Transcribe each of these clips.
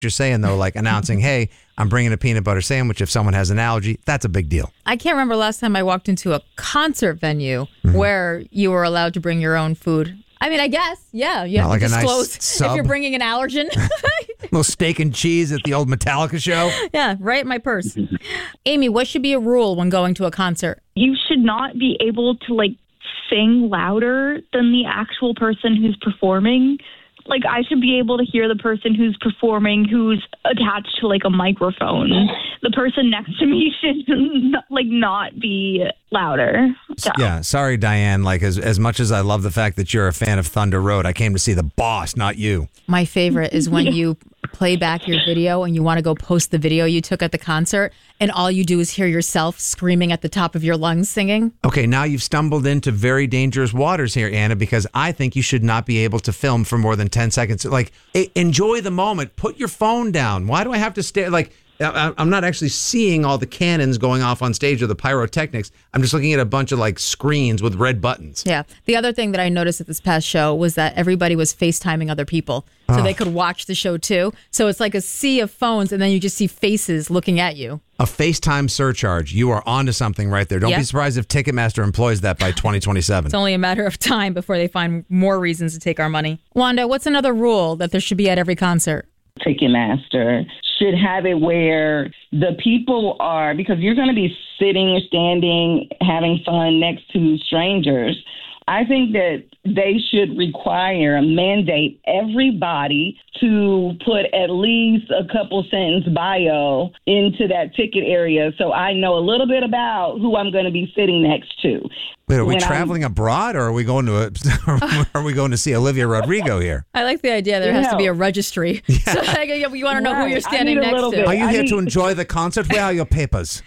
You're saying, though, like announcing, hey, I'm bringing a peanut butter sandwich if someone has an allergy. That's a big deal. I can't remember last time I walked into a concert venue where you were allowed to bring your own food. I mean, I guess, yeah. You have like to a nice disclose sub. if you're bringing an allergen. Little steak and cheese at the old Metallica show. Yeah, right in my purse. Amy, what should be a rule when going to a concert? You should not be able to, like, sing louder than the actual person who's performing. Like, I should be able to hear the person who's performing who's attached to, like, a microphone. The person next to me should, not be louder. So. Yeah, sorry, Diane. Like, as much as I love the fact that you're a fan of Thunder Road, I came to see the boss, not you. My favorite is when you play back your video and you want to go post the video you took at the concert, and all you do is hear yourself screaming at the top of your lungs singing. Okay, now you've stumbled into very dangerous waters here, Anna, because I think you should not be able to film for more than 10 seconds. Like, enjoy the moment. Put your phone down. Why do I have to stare? Like, I'm not actually seeing all the cannons going off on stage or the pyrotechnics. I'm just looking at a bunch of like screens with red buttons. Yeah. The other thing that I noticed at this past show was that everybody was FaceTiming other people so they could watch the show too. So it's like a sea of phones and then you just see faces looking at you. A FaceTime surcharge. You are onto something right there. Don't be surprised if Ticketmaster employs that by 2027. It's only a matter of time before they find more reasons to take our money. Wanda, what's another rule that there should be at every concert? Ticketmaster should have it where the people are, because you're going to be sitting, standing, having fun next to strangers. I think that they should mandate everybody to put at least a couple sentence bio into that ticket area so I know a little bit about who I'm going to be sitting next to. Wait, are we traveling abroad, or are we going to see Olivia Rodrigo here? I like the idea there has to be a registry. Yeah. So you want to know who you're standing next to. Are you here to enjoy the concert? Where are your papers?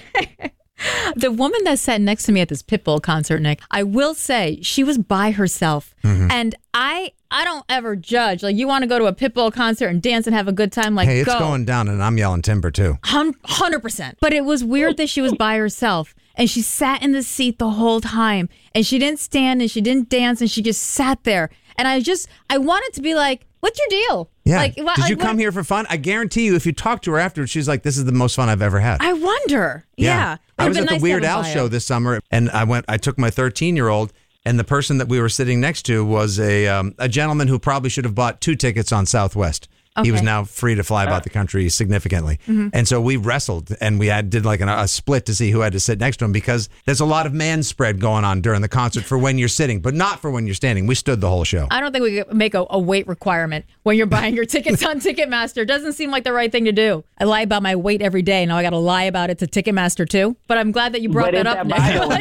The woman that sat next to me at this Pitbull concert, Nick, I will say she was by herself. Mm-hmm. And I don't ever judge. Like, you want to go to a Pitbull concert and dance and have a good time, like, hey, it's going down and I'm yelling timber too. 100%. But it was weird that she was by herself and she sat in the seat the whole time and she didn't stand and she didn't dance and she just sat there. And I wanted to be like, what's your deal? Yeah. Like, did you come here for fun? I guarantee you, if you talk to her afterwards, she's like, this is the most fun I've ever had. I wonder. Yeah. I was at the Weird Al show this summer, and I took my 13-year-old, and the person that we were sitting next to was a gentleman who probably should have bought 2 tickets on Southwest. Okay. He was now free to fly about the country significantly. Mm-hmm. And so we wrestled, and we did like a split to see who had to sit next to him, because there's a lot of man spread going on during the concert for when you're sitting, but not for when you're standing. We stood the whole show. I don't think we could make a weight requirement when you're buying your tickets on Ticketmaster. Doesn't seem like the right thing to do. I lie about my weight every day. Now I got to lie about it to Ticketmaster too. But I'm glad that you brought that up.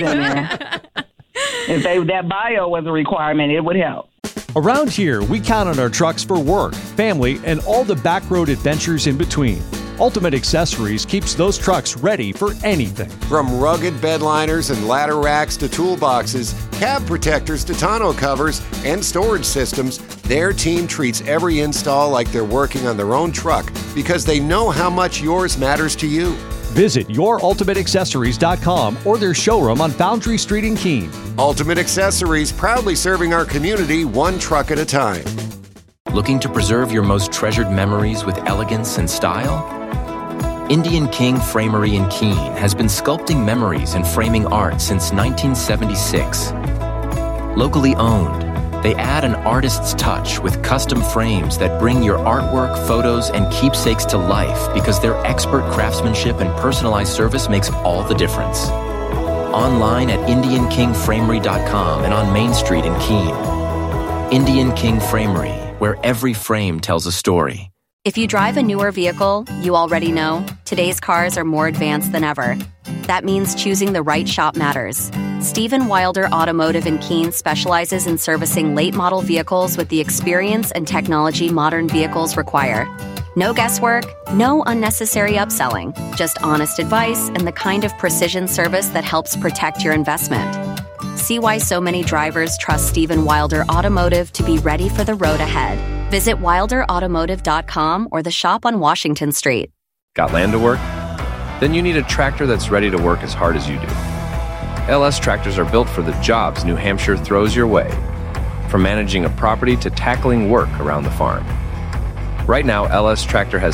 If that bio was a requirement, it would help. Around here, we count on our trucks for work, family, and all the back road adventures in between. Ultimate Accessories keeps those trucks ready for anything. From rugged bed liners and ladder racks to toolboxes, cab protectors to tonneau covers, and storage systems, their team treats every install like they're working on their own truck, because they know how much yours matters to you. Visit yourultimateaccessories.com or their showroom on Foundry Street in Keene. Ultimate Accessories, proudly serving our community one truck at a time. Looking to preserve your most treasured memories with elegance and style? Indian King Framery in Keene has been sculpting memories and framing art since 1976. Locally owned, they add an artist's touch with custom frames that bring your artwork, photos, and keepsakes to life, because their expert craftsmanship and personalized service makes all the difference. Online at IndianKingFramery.com and on Main Street in Keene. Indian King Framery, where every frame tells a story. If you drive a newer vehicle, you already know today's cars are more advanced than ever. That means choosing the right shop matters. Stephen Wilder Automotive in Keene specializes in servicing late-model vehicles with the experience and technology modern vehicles require. No guesswork, no unnecessary upselling, just honest advice and the kind of precision service that helps protect your investment. See why so many drivers trust Stephen Wilder Automotive to be ready for the road ahead. Visit wilderautomotive.com or the shop on Washington Street. Got land to work? Then you need a tractor that's ready to work as hard as you do. LS tractors are built for the jobs New Hampshire throws your way, from managing a property to tackling work around the farm. Right now, LS Tractor has